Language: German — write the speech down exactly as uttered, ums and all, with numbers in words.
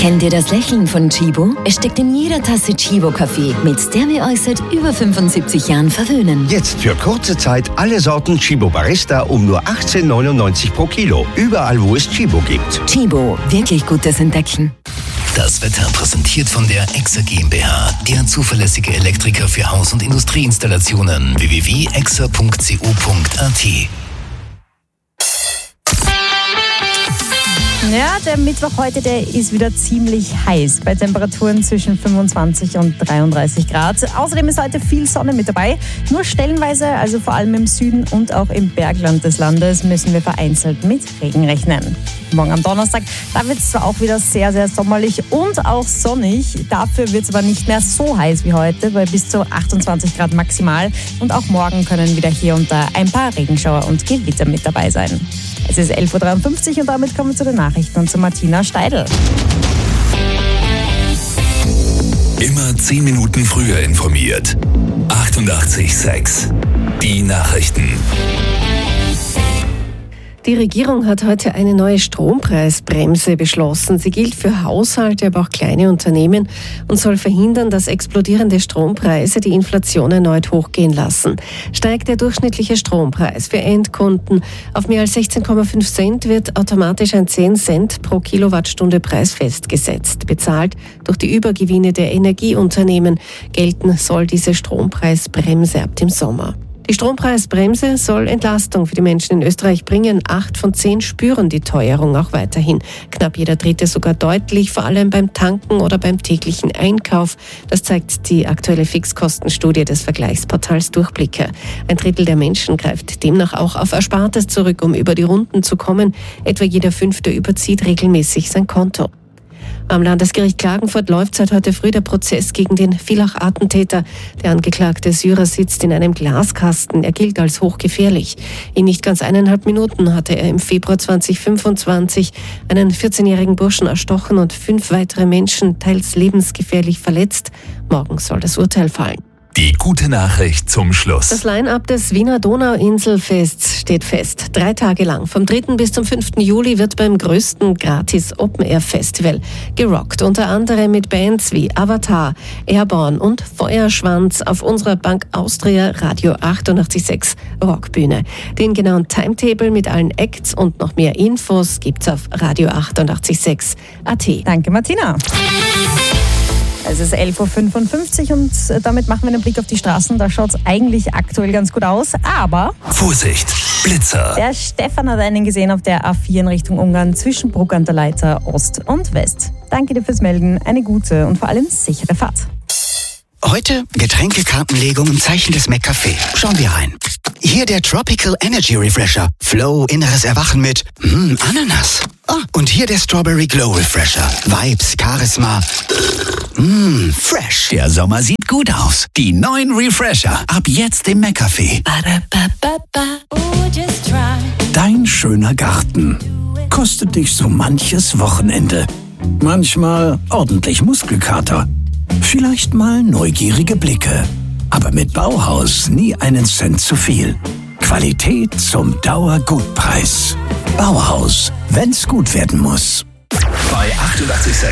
Kennt ihr das Lächeln von Chibo? Es steckt in jeder Tasse Chibo-Kaffee, mit der wir euch seit über fünfundsiebzig Jahren verwöhnen. Jetzt für kurze Zeit alle Sorten Chibo Barista um nur achtzehn neunundneunzig pro Kilo. Überall, wo es Chibo gibt. Chibo, wirklich gutes Entdecken. Das Wetter präsentiert von der Exa GmbH, der zuverlässige Elektriker für Haus- und Industrieinstallationen. w w w punkt exa punkt co punkt a t. Ja, der Mittwoch heute, der ist wieder ziemlich heiß, bei Temperaturen zwischen fünfundzwanzig und dreiunddreißig Grad. Außerdem ist heute viel Sonne mit dabei. Nur stellenweise, also vor allem im Süden und auch im Bergland des Landes, müssen wir vereinzelt mit Regen rechnen. Morgen am Donnerstag, da wird es zwar auch wieder sehr, sehr sommerlich und auch sonnig. Dafür wird es aber nicht mehr so heiß wie heute, bei bis zu achtundzwanzig Grad maximal. Und auch morgen können wieder hier und da ein paar Regenschauer und Gewitter mit dabei sein. Es ist elf Uhr dreiundfünfzig und damit kommen wir zu den Nachrichten und zu Martina Steidl. Immer zehn Minuten früher informiert. achtundachtzig Komma sechs. Die Nachrichten. Die Regierung hat heute eine neue Strompreisbremse beschlossen. Sie gilt für Haushalte, aber auch kleine Unternehmen und soll verhindern, dass explodierende Strompreise die Inflation erneut hochgehen lassen. Steigt der durchschnittliche Strompreis für Endkunden auf mehr als sechzehn Komma fünf Cent, wird automatisch ein zehn Cent pro Kilowattstunde Preis festgesetzt. Bezahlt durch die Übergewinne der Energieunternehmen gelten soll diese Strompreisbremse ab dem Sommer. Die Strompreisbremse soll Entlastung für die Menschen in Österreich bringen. Acht von zehn spüren die Teuerung auch weiterhin. Knapp jeder Dritte sogar deutlich, vor allem beim Tanken oder beim täglichen Einkauf. Das zeigt die aktuelle Fixkostenstudie des Vergleichsportals Durchblicke. Ein Drittel der Menschen greift demnach auch auf Erspartes zurück, um über die Runden zu kommen. Etwa jeder Fünfte überzieht regelmäßig sein Konto. Am Landesgericht Klagenfurt läuft seit heute früh der Prozess gegen den Villach-Attentäter. Der angeklagte Syrer sitzt in einem Glaskasten. Er gilt als hochgefährlich. In nicht ganz eineinhalb Minuten hatte er im Februar zweitausendfünfundzwanzig einen vierzehnjährigen Burschen erstochen und fünf weitere Menschen teils lebensgefährlich verletzt. Morgen soll das Urteil fallen. Die gute Nachricht zum Schluss. Das Line-up des Wiener Donauinselfests steht fest. Drei Tage lang, vom dritten bis zum fünften Juli, wird beim größten Gratis-Open-Air-Festival gerockt. Unter anderem mit Bands wie Avatar, Airborne und Feuerschwanz auf unserer Bank Austria Radio achtundachtzig Komma sechs Rockbühne. Den genauen Timetable mit allen Acts und noch mehr Infos gibt's auf Radio achtundachtzig Komma sechs A T. Danke, Martina. Es ist elf Uhr fünfundfünfzig und damit machen wir einen Blick auf die Straßen. Da schaut es eigentlich aktuell ganz gut aus, aber... Vorsicht, Blitzer! Der Stefan hat einen gesehen auf der A vier in Richtung Ungarn zwischen Bruck an der Leiter Ost und West. Danke dir fürs Melden, eine gute und vor allem sichere Fahrt. Heute Getränkekartenlegung im Zeichen des McCafé. Schauen wir rein. Hier der Tropical Energy Refresher. Flow, inneres Erwachen mit mm, Ananas. Ah, und hier der Strawberry Glow Refresher. Vibes, Charisma. Mmm, fresh. Der Sommer sieht gut aus. Die neuen Refresher. Ab jetzt im McCafé. Dein schöner Garten. Kostet dich so manches Wochenende. Manchmal ordentlich Muskelkater. Vielleicht mal neugierige Blicke. Aber mit Bauhaus nie einen Cent zu viel. Qualität zum Dauergutpreis. Bauhaus, wenn's gut werden muss. Bei achtundachtzig Komma sechs.